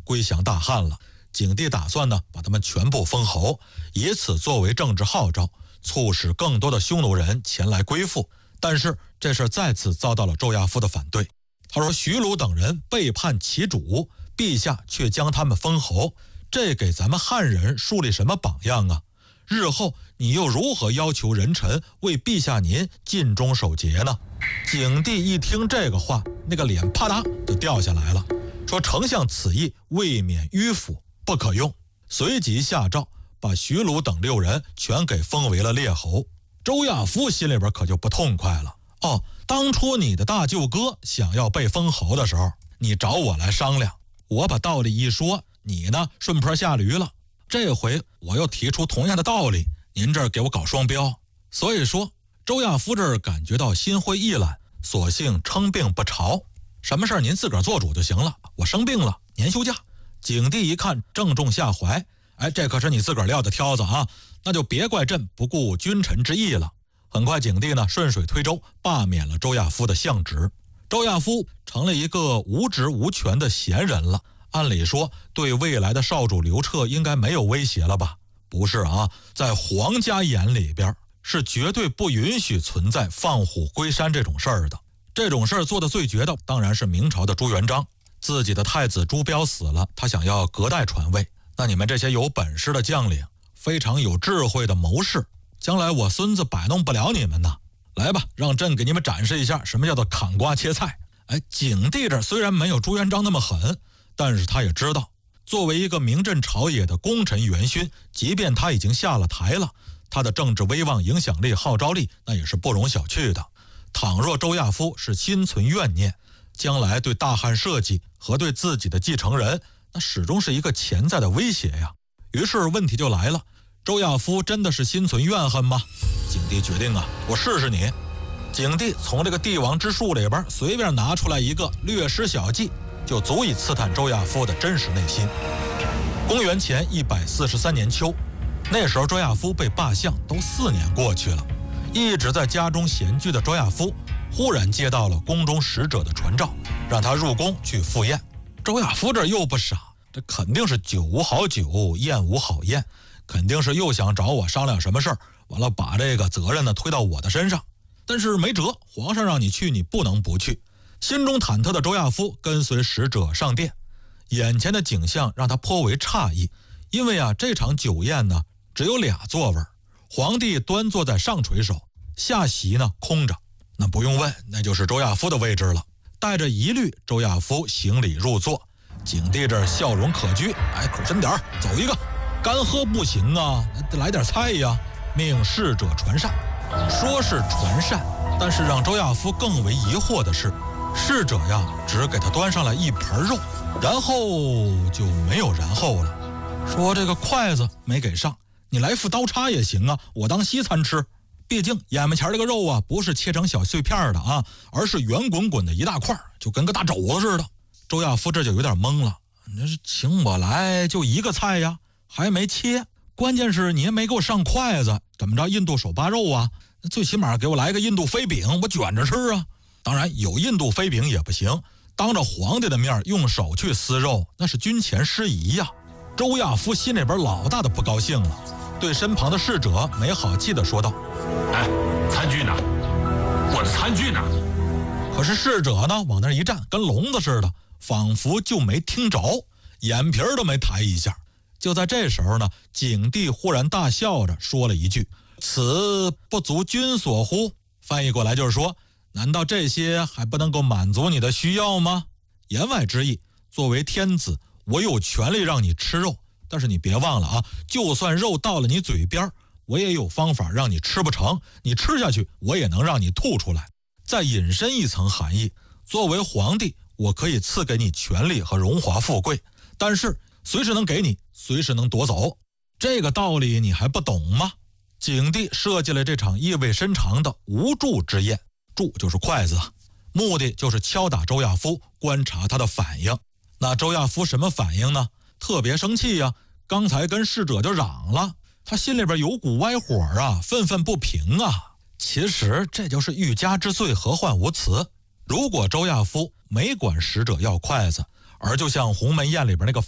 归降大汉了。景帝打算呢把他们全部封侯，以此作为政治号召，促使更多的匈奴人前来归附。但是这事再次遭到了周亚夫的反对。他说徐鲁等人背叛其主，陛下却将他们封侯，这给咱们汉人树立什么榜样啊？日后你又如何要求人臣为陛下您尽忠守节呢？景帝一听这个话，那个脸啪嗒就掉下来了，说丞相此意未免迂腐，不可用。随即下诏把徐鲁等6人全给封为了列侯。周亚夫心里边可就不痛快了。当初你的大舅哥想要被封侯的时候，你找我来商量，我把道理一说，你呢顺坡下驴了。这回我又提出同样的道理，您这儿给我搞双标。所以说周亚夫这儿感觉到心灰意懒，索性称病不朝，什么事儿您自个儿做主就行了，我生病了年休假。景帝一看正中下怀，这可是你自个儿撂的挑子啊，那就别怪朕不顾君臣之意了。很快景帝呢顺水推舟罢免了周亚夫的相职，周亚夫成了一个无职无权的闲人了。按理说对未来的少主刘彻应该没有威胁了吧？不是啊，在皇家眼里边是绝对不允许存在放虎归山这种事儿的。这种事儿做的最绝的当然是明朝的朱元璋，自己的太子朱标死了，他想要隔代传位。那你们这些有本事的将领，非常有智慧的谋士，将来我孙子摆弄不了你们呐。来吧，让朕给你们展示一下什么叫做砍瓜切菜。景帝这虽然没有朱元璋那么狠，但是他也知道，作为一个名震朝野的功臣元勋，即便他已经下了台了，他的政治威望、影响力、号召力那也是不容小觑的。倘若周亚夫是心存怨念，将来对大汉社稷和对自己的继承人，那始终是一个潜在的威胁呀。于是问题就来了，周亚夫真的是心存怨恨吗？景帝决定我试试你。景帝从这个帝王之术里边随便拿出来一个略施小计，就足以刺探周亚夫的真实内心。公元前143年秋，那时候周亚夫被罢相都4年过去了，一直在家中闲居的周亚夫忽然接到了宫中使者的传召，让他入宫去赴宴。周亚夫这又不傻，这肯定是酒无好酒，宴无好宴，肯定是又想找我商量什么事儿，完了把这个责任呢推到我的身上。但是没辙，皇上让你去，你不能不去。心中忐忑的周亚夫跟随使者上殿，眼前的景象让他颇为诧异，因为这场酒宴呢只有2座位，皇帝端坐在上垂手，下席呢空着。那不用问，那就是周亚夫的位置了。带着疑虑，周亚夫行礼入座，景帝这笑容可掬，口深点走一个，干喝不行啊，来点菜呀，命侍者传膳。说是传膳，但是让周亚夫更为疑惑的是，侍者只给他端上来一盆肉，然后就没有然后了。说这个筷子没给上，你来副刀叉也行啊，我当西餐吃。毕竟眼门前这个肉不是切成小碎片的而是圆滚滚的一大块，就跟个大肘子似的。周亚夫这就有点懵了，你是请我来就一个菜呀，还没切，关键是你也没给我上筷子，怎么着印度手扒肉啊？最起码给我来个印度飞饼，我卷着吃啊。当然有印度飞饼也不行，当着皇帝的面用手去撕肉，那是军前失仪呀。周亚夫心里边老大的不高兴了，对身旁的侍者没好气地说道： 餐具呢？我的餐具呢？ 可是侍者呢往那一站，跟聋子似的，仿佛就没听着，眼皮都没抬一下。就在这时候呢，景帝忽然大笑着说了一句：此不足君所乎？翻译过来就是说，难道这些还不能够满足你的需要吗？言外之意，作为天子，我有权利让你吃肉，但是你别忘了就算肉到了你嘴边，我也有方法让你吃不成，你吃下去我也能让你吐出来。再引申一层含义，作为皇帝，我可以赐给你权力和荣华富贵，但是随时能给你，随时能夺走。这个道理你还不懂吗？景帝设计了这场意味深长的无箸之宴，箸就是筷子目的就是敲打周亚夫，观察他的反应。那周亚夫什么反应呢？特别生气刚才跟侍者就嚷了，他心里边有股歪火愤愤不平其实这就是欲加之罪，何患无辞。如果周亚夫没管使者要筷子，而就像鸿门宴里边那个